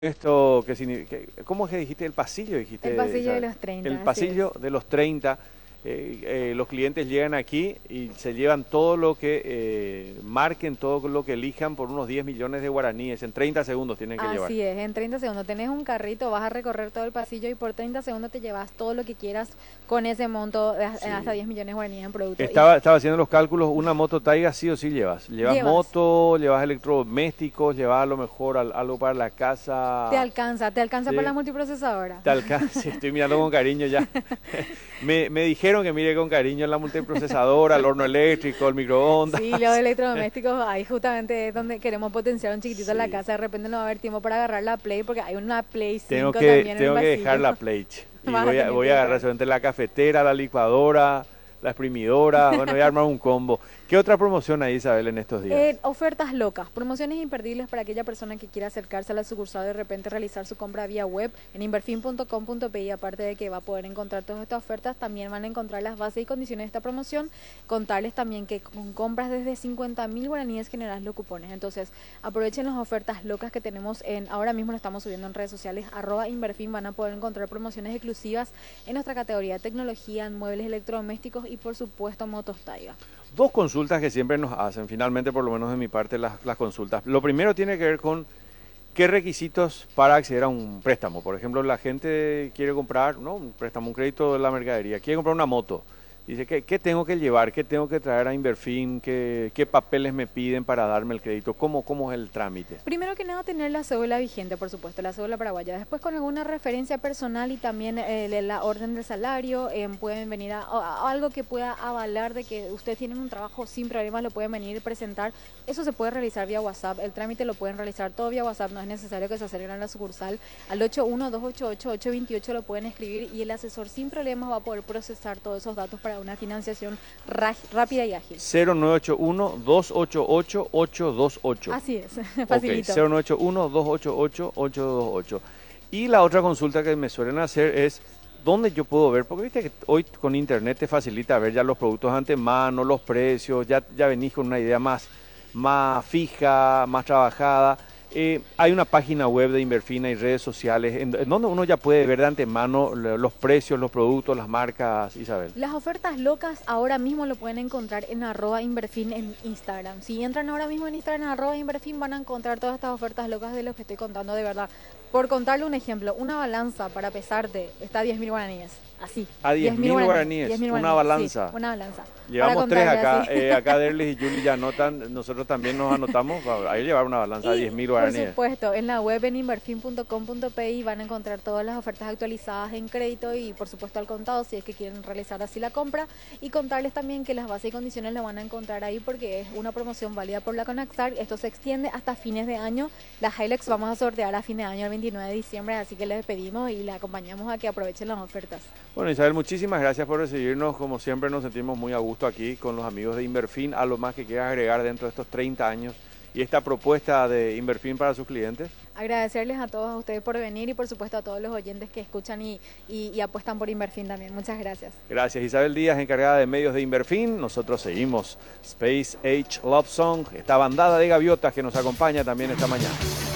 Esto, ¿cómo es que dijiste? El pasillo, dijiste, El pasillo de Isabel. los 30, El así es. pasillo de los 30. Los clientes llegan aquí y se llevan todo lo que marquen, todo lo que elijan por unos 10 millones de guaraníes. En 30 segundos tienen que llevar. Así es, en 30 segundos tenés un carrito, vas a recorrer todo el pasillo y por 30 segundos te llevas todo lo que quieras con ese monto de hasta Sí. 10 millones de guaraníes en productos. Y Estaba haciendo los cálculos, una moto Taiga sí o sí llevas. Llevas llevas, moto, llevas electrodomésticos, llevas a lo mejor algo para la casa. te alcanza para la Sí. multiprocesadora. Te alcanza, estoy mirando con cariño ya. Me dijeron que mire con cariño la multiprocesadora, el horno eléctrico, el microondas. Sí, los electrodomésticos, ahí justamente es donde queremos potenciar un chiquitito en la Sí. casa. De repente no va a haber tiempo para agarrar la Play porque hay una Play Tengo 5 que, también en el tengo que dejar pasillo. la plate. Y Vas a tener voy que a agarrar dejar. solamente la cafetera, la licuadora, la exprimidora. Bueno, voy a armar un combo. ¿Qué otra promoción hay, Isabel, en estos días? Ofertas locas, promociones imperdibles para aquella persona que quiera acercarse a la sucursal de repente realizar su compra vía web en inverfin.com.pe. Aparte de que va a poder encontrar todas estas ofertas, también van a encontrar las bases y condiciones de esta promoción. Contarles también que con compras desde 50.000 guaraníes generarás los cupones. Entonces, aprovechen las ofertas locas que tenemos ahora mismo lo estamos subiendo en redes sociales, @inverfin. Van a poder encontrar promociones exclusivas en nuestra categoría de tecnología, en muebles electrodomésticos y por supuesto motos Taiga. Dos consultas que siempre nos hacen, finalmente, por lo menos de mi parte, las consultas. Lo primero tiene que ver con qué requisitos para acceder a un préstamo. Por ejemplo, la gente quiere comprar, ¿no? Un préstamo, un crédito de la mercadería, quiere comprar una moto. Dice, ¿qué tengo que llevar? ¿Qué tengo que traer a Inverfin? ¿Qué papeles me piden para darme el crédito? ¿Cómo es el trámite? Primero que nada, tener la cédula vigente, por supuesto, la cédula paraguaya. Después, con alguna referencia personal y también la orden de salario, pueden venir a algo que pueda avalar de que ustedes tienen un trabajo sin problemas, lo pueden venir y presentar. Eso se puede realizar vía WhatsApp. El trámite lo pueden realizar todo vía WhatsApp. No es necesario que se acerquen a la sucursal. Al 81-288-828 lo pueden escribir y el asesor sin problemas va a poder procesar todos esos datos para una financiación rápida y ágil. 0981-288-828. Así es, Ok, facilito. 0981-288-828. Y la otra consulta que me suelen hacer es, ¿dónde yo puedo ver? Porque viste que hoy con internet te facilita ver ya los productos de antemano, los precios, ya venís con una idea más fija, más trabajada. Hay una página web de Inverfina y redes sociales en donde uno ya puede ver de antemano los precios, los productos, las marcas, Isabel. Las ofertas locas ahora mismo lo pueden encontrar en @inverfin en Instagram. Si entran ahora mismo en Instagram @inverfin van a encontrar todas estas ofertas locas de los que estoy contando de verdad. Por contarle un ejemplo, una balanza para pesarte está a 10.000 guaraníes. Así. A 10.000 guaraníes, 10.000 una guaraníes, sí, balanza. una balanza. Para Llevamos tres contarle acá, así. acá Derlis y Juli ya anotan, nosotros también nos anotamos, hay que llevar una balanza a Y 10.000 por guaraníes. supuesto, en la web en inverfin.com.pi van a encontrar todas las ofertas actualizadas en crédito y por supuesto al contado si es que quieren realizar así la compra. Y contarles también que las bases y condiciones las van a encontrar ahí porque es una promoción válida por la Conaxar. Esto se extiende hasta fines de año. La Hilux vamos a sortear a fin de año, el 29 de diciembre, así que les pedimos y les acompañamos a que aprovechen las ofertas. Bueno, Isabel, muchísimas gracias por recibirnos. Como siempre, nos sentimos muy a gusto aquí con los amigos de Inverfin. ¿Algo más que quieras agregar dentro de estos 30 años y esta propuesta de Inverfin para sus clientes? Agradecerles a todos ustedes por venir y por supuesto a todos los oyentes que escuchan y apuestan por Inverfin también. Muchas gracias. Gracias, Isabel Díaz, encargada de medios de Inverfin. Nosotros seguimos Space Age Love Song, esta bandada de gaviotas que nos acompaña también esta mañana.